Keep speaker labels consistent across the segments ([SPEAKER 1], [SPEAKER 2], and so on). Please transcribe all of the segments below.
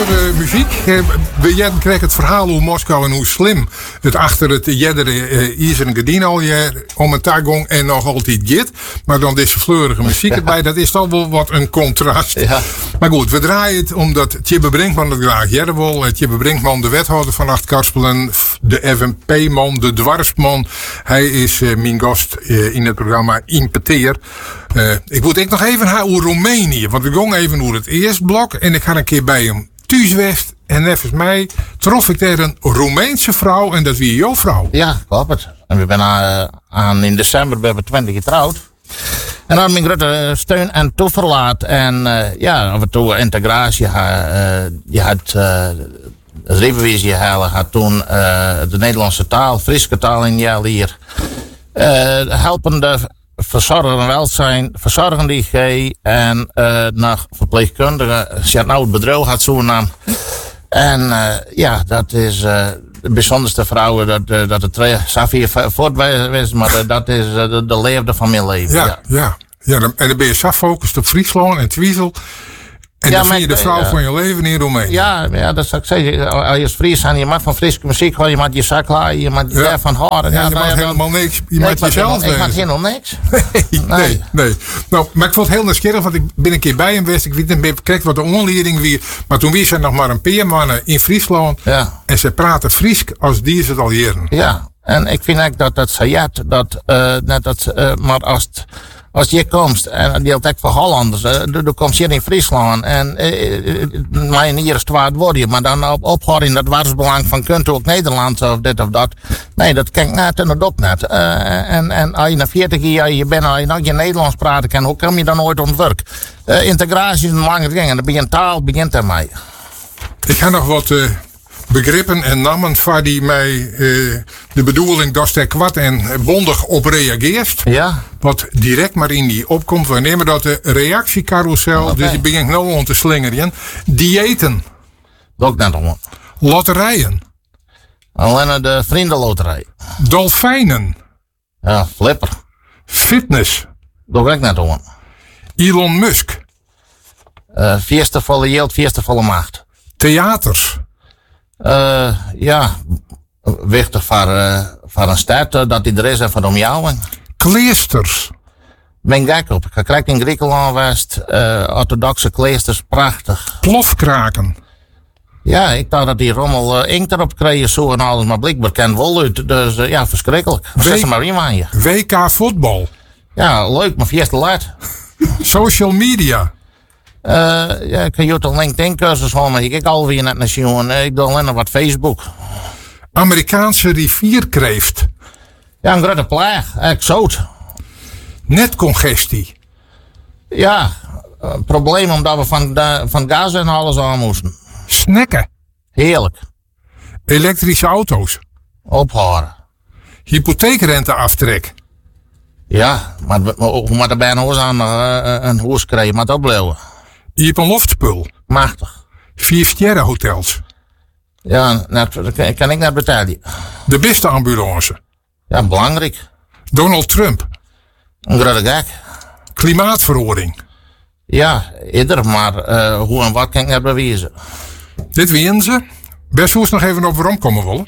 [SPEAKER 1] muziek. We kregen het verhaal hoe Moskou en hoe slim het achter het jedderen ijzeren gardijn al je om een tagong en nog altijd git. Maar dan deze fleurige muziek erbij, dat is toch wel wat een contrast. Ja. Maar goed, we draaien het omdat Tjibbe Brinkman het graag jaren wil. Tjibbe Brinkman, de wethouder van Achtkarspelen, de FNP-man, de dwarsman. Hij is mijn gast in het programma Impeteer. Ik moet nog even naar Roemenië, want we gaan even door het eerste blok en ik ga een keer bij hem thuiswest en nevens mij trof ik daar een Roemeense vrouw en dat wie jouw vrouw.
[SPEAKER 2] Ja, klopt. En we zijn in december we 20 getrouwd. En dan mijn grote steun en toeverlaat en af en toe integratie. Je had het Rijbewijsje halen, had toen de Nederlandse taal, Friese taal in jou hier. Helpende verzorgen en welzijn, verzorgen die G en nog verpleegkundigen. Ze had nou het bedrijf had zo'n naam. En dat is de bijzonderste vrouwen dat het Safie voortwezen, maar dat is de leefde van mijn leven.
[SPEAKER 1] Ja, en dan ben je zo gefocust op Friesland en Twiesel. En dan vind je de vrouw van je leven in Roemenië.
[SPEAKER 2] Ja, dat zou ik zeggen. Als je Fries en je mag van Friese muziek horen, je mag je zak laaien, je mag je daarvan horen.
[SPEAKER 1] Ja, je mag helemaal niks. Je mag jezelf
[SPEAKER 2] zijn. Ik mag helemaal niks.
[SPEAKER 1] Nee. Nou, maar ik vond het heel nieuwsgierig, want ik ben een keer bij hem geweest. Ik weet niet, kijk wat de onleiding weer. Maar toen wie zijn nog maar een paar mannen in Friesland. Ja. En ze praten Fries als die is het al jaren.
[SPEAKER 2] Ja, en ik vind eigenlijk dat Sayat, maar als je komt, en die had ook voor Hollanders, dan komt je in Friesland en mijn hier is het waard worden, maar dan ophouden in dat waardsbelang van kunt u ook Nederlands of dit of dat. Nee, dat ken ik net en dat ook net. En als je na 40 jaar je bent, als je nog je Nederlands praten kan, hoe kom je dan ooit om werk? Integratie is een lange ding en de taal begint ermee.
[SPEAKER 1] Ik ga nog wat begrippen en namen waar die mij de bedoeling dat er kwart en bondig op reageert. Ja. Wat direct maar in die opkomt. We nemen dat de reactiecarousel. Okay. Dus die begint nou om te slingeren. Diëten.
[SPEAKER 2] Dat ook net om.
[SPEAKER 1] Lotterijen.
[SPEAKER 2] Alleen de vriendenloterij.
[SPEAKER 1] Dolfijnen.
[SPEAKER 2] Ja, flipper.
[SPEAKER 1] Fitness.
[SPEAKER 2] Dat ook net om.
[SPEAKER 1] Elon Musk.
[SPEAKER 2] Vierste volle yield, vierste volle macht.
[SPEAKER 1] Theaters.
[SPEAKER 2] Wichtig voor een stad dat die er is en van om jou.
[SPEAKER 1] Kleesters.
[SPEAKER 2] Ben gek op. Ik krijg in Griekenland West orthodoxe kleesters, prachtig.
[SPEAKER 1] Plofkraken.
[SPEAKER 2] Ja, ik dacht dat die rommel inkt erop kregen zo en alles, maar blijkbaar kent wel uit. Dus verschrikkelijk. Zet maar in aan je.
[SPEAKER 1] WK voetbal.
[SPEAKER 2] Ja, leuk, maar vierste laat.
[SPEAKER 1] Social media.
[SPEAKER 2] Ik kan je toch LinkedIn cursus houden, maar ik kijk alweer net naar jongen. Ik doe alleen nog wat Facebook.
[SPEAKER 1] Amerikaanse rivierkreeft.
[SPEAKER 2] Ja, een grote plaag. Exoot.
[SPEAKER 1] Netcongestie.
[SPEAKER 2] Ja, probleem omdat we van gas en alles aan moesten.
[SPEAKER 1] Snacken.
[SPEAKER 2] Heerlijk.
[SPEAKER 1] Elektrische auto's.
[SPEAKER 2] Ophouden.
[SPEAKER 1] Hypotheekrenteaftrek.
[SPEAKER 2] Ja, maar hoe moet er bijna ons aan een huis krijgen, maar dat blijven.
[SPEAKER 1] Je hebt een loftspul.
[SPEAKER 2] Machtig.
[SPEAKER 1] 4-sterren hotels.
[SPEAKER 2] Ja, dat kan ik net betalen.
[SPEAKER 1] De beste ambulance.
[SPEAKER 2] Ja, belangrijk.
[SPEAKER 1] Donald Trump.
[SPEAKER 2] Een grote gek.
[SPEAKER 1] Klimaatverhoring.
[SPEAKER 2] Ja, ieder, maar hoe en wat kan ik net bewijzen.
[SPEAKER 1] Dit weten ze. Best hoe nog even op waarom komen willen.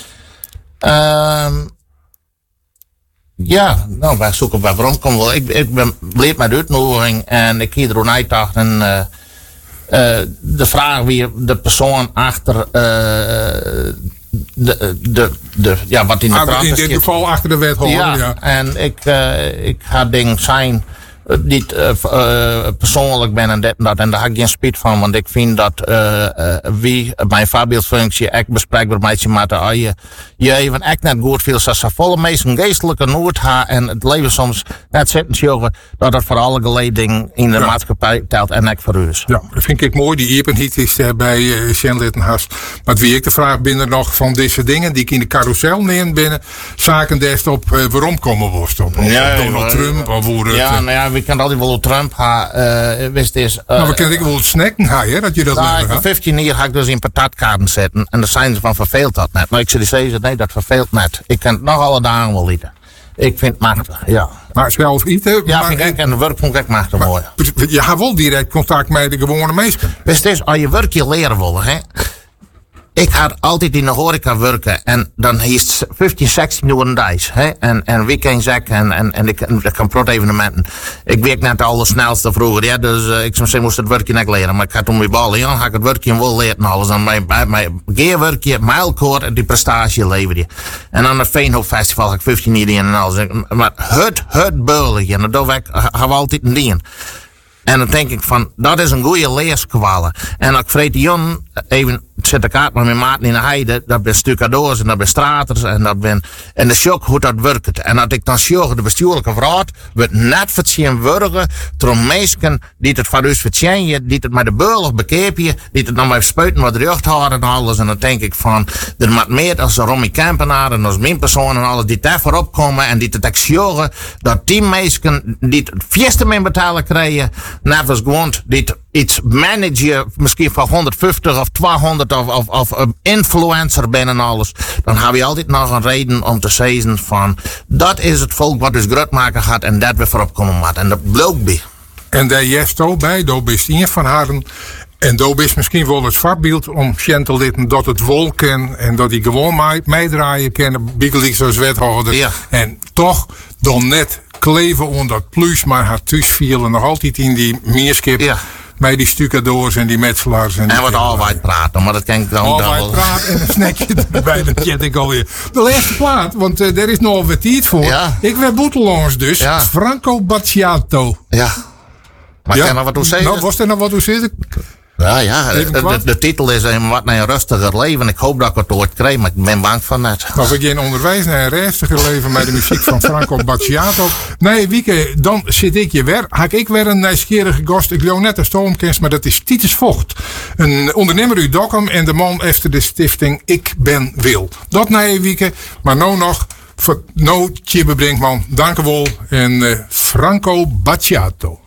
[SPEAKER 2] Ja, nou, wij zoeken bij waarom komen wel. Ik ben bleef met de uitnodiging en ik hier er uitdacht en de vraag wie de persoon achter wat in de krant is.
[SPEAKER 1] In dit geval achter de wethouder, ja.
[SPEAKER 2] En ik ga dingen zijn niet persoonlijk ben en dit en dat. En daar heb ik geen spijt van, want ik vind dat wie mijn voorbeeldfunctie echt bespreekbaar met je maat je even echt net goed viel. Zoals ze volle mensen geestelijke nood ha en het leven soms net zitten zogen dat het voor alle geledingen in de maatschappij telt en echt voor u is.
[SPEAKER 1] Ja, dat vind ik mooi. Die evenheid is bij Sjenlit en Hast. Maar wie ik de vraag binnen nog van deze dingen die ik in de carousel neem binnen zaken des op waarom komen worst op? Donald Trump of hoe het...
[SPEAKER 2] Ja, nou ja, we kennen altijd wel Trump wist is.
[SPEAKER 1] Maar we kennen wel het snacken hè, dat je dat
[SPEAKER 2] nou, voor 15 jaar ga ik dus in patatkaarten zetten en dan zijn ze van verveelt dat net. Maar ik zei nee, dat verveelt net. Ik kan het nog alle dagen wel lieten. Ik vind het machtig, ja.
[SPEAKER 1] Maar zelf eten.
[SPEAKER 2] Ja,
[SPEAKER 1] maar
[SPEAKER 2] vind ik en de werk vond ik machtig mooi.
[SPEAKER 1] Je hebt wel direct contact met de gewone mensen.
[SPEAKER 2] Dus het is, als je werkje leren wil, hè. Ik had altijd in de horeca werken en dan is het 15, 16 uur een dag. En weekendzaak en ik kan prot evenementen. Ik werk net al snelste vroeger, ja, dus ik zou zeggen moest het werkje net leren. Maar ik had toen mijn bal, ja, had ik het werkje wel leren en alles. Dan mijn geerwerkje, mijlkoord en die prestatie lever je. En aan het Veenhof Festival had ik 15 jaar in en alles. Maar het beurlijk, en dat hebben we altijd een ding. En dan denk ik van, dat is een goede leerskwallen. En ik vreet Jon even zet de kaart met mijn maat in de heide. Dat ben stucadoors en dat ben straters en dat ben... En de shock hoe dat werkt. En dat ik dan zorg de bestuurlijke raad wordt net verzien worden door mensen die het van ons verzien, die het met de beurlig bekepen, die het dan bij spuiten wat recht houden en alles. En dan denk ik van, er moet meer als Romy Kempenaar en als mijn persoon en alles die daar voorop komen en die het echt zorgen dat die mensen die het fieste mee betalen krijgen, net als gewoon die iets managen, misschien van 150 of 200 of influencer ben en alles, dan hebben we altijd nog een reden om te zeggen van, dat is het volk wat dus groot maken gaat en dat we voorop komen moet. En dat bloot bij.
[SPEAKER 1] En daar jest ook bij, daar is een van haren. En daar is misschien wel het vakbeeld om te litten dat het wol kan en dat hij gewoon meedraaien kan, biegelijk als wethouder.
[SPEAKER 2] Ja.
[SPEAKER 1] En toch dan net kleven onder dat plus, maar haar thuis vielen nog altijd in die meerskip.
[SPEAKER 2] Ja.
[SPEAKER 1] Met die stucadoors en die metselaars. En
[SPEAKER 2] wat altijd praten, maar dat ken ik dan
[SPEAKER 1] altijd
[SPEAKER 2] wel.
[SPEAKER 1] praten en een snackje erbij, dat ken ik alweer. De laatste plaat, want er is nog wat tijd voor.
[SPEAKER 2] Ja.
[SPEAKER 1] Ik werd boetelongs dus.
[SPEAKER 2] Ja.
[SPEAKER 1] Franco Battiato.
[SPEAKER 2] Ja. Maar
[SPEAKER 1] Ja.
[SPEAKER 2] kan er wat toe zeggen?
[SPEAKER 1] Nou, was er nog wat toe zitten?
[SPEAKER 2] Ja. De titel is wat naar een rustiger leven. Ik hoop dat ik het ooit krijg, maar ik ben bang van net.
[SPEAKER 1] Of ik in onderwijs naar een rustiger leven met de muziek van Franco Battiato. Nee, Wieke, dan zit ik je weer. Haak ik weer een nieuwsgierige gast. Ik wil net een stoomkens, maar dat is Titus Vocht. Een ondernemer uit Dokkum en de man achter de stichting Ik Ben Wil. Dat nee, Wieke. Maar nou nog, Tjibbe Brinkman, dank u wel. En Franco Battiato.